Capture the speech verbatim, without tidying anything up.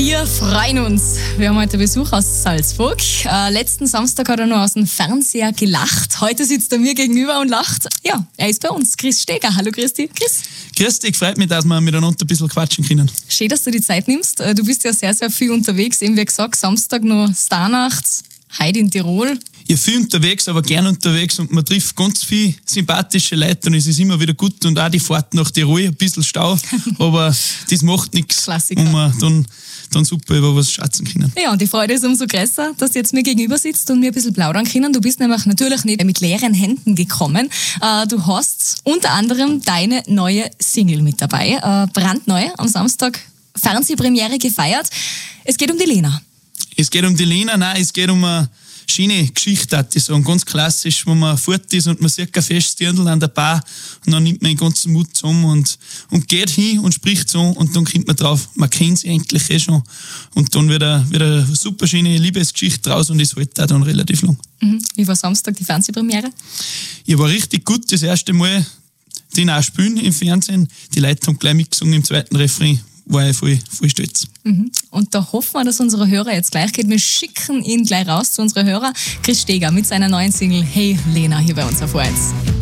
Wir freuen uns. Wir haben heute Besuch aus Salzburg. Äh, letzten Samstag hat er noch aus dem Fernseher gelacht. Heute sitzt er mir gegenüber und lacht. Ja, er ist bei uns. Chris Steger. Hallo Christi. Chris. Grüß dich, freut mich, dass wir miteinander ein bisschen quatschen können. Schön, dass du die Zeit nimmst. Du bist ja sehr, sehr viel unterwegs. Eben wie gesagt, Samstag noch Starnacht, heute in Tirol. Ich bin viel unterwegs, aber gern unterwegs und man trifft ganz viele sympathische Leute und es ist immer wieder gut und auch die Fahrt nach Tirol, ein bisschen Stau, aber das macht nichts, Klassiker. und wir dann, dann super über was schätzen können. Ja, und die Freude ist umso größer, dass du jetzt mir gegenüber sitzt und mir ein bisschen plaudern können. Du bist nämlich natürlich nicht mit leeren Händen gekommen. Äh, du hast unter anderem deine neue Single mit dabei, äh, brandneu, am Samstag Fernsehpremiere gefeiert. Es geht um die Lena. Es geht um die Lena, nein, es geht um eine schöne Geschichte, würde ich sagen. Ganz klassisch, wo man fort ist und man sieht ein festes Dirndl an der Bar und dann nimmt man den ganzen Mut zusammen und, und geht hin und spricht so und dann kommt man drauf, man kennt sie eigentlich eh schon und dann wird eine, wird eine super schöne Liebesgeschichte draus und es hält auch dann relativ lang. Mhm. Wie war Samstag die Fernsehpremiere? Ich war richtig gut, das erste Mal den auch spielen im Fernsehen. Die Leute haben gleich mitgesungen im zweiten Refrain. War ich voll, voll stolz. Mhm. Und da hoffen wir, dass unsere Hörer jetzt gleich geht. Wir schicken ihn gleich raus zu unseren Hörern. Chris Steger mit seiner neuen Single Hey Lena hier bei uns auf O eins.